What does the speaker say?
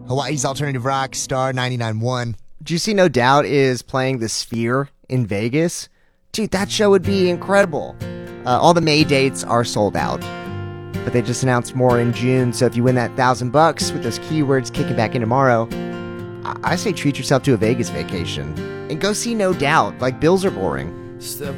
Hawaii's alternative rock, Star 99.1. Did you see No Doubt is playing the Sphere in Vegas? Dude, that show would be incredible. All the May dates are sold out. But they just announced more in June, so if you win that $1,000 with those keywords kicking back in tomorrow, I say treat yourself to a Vegas vacation. And go see No Doubt. Like, bills are boring.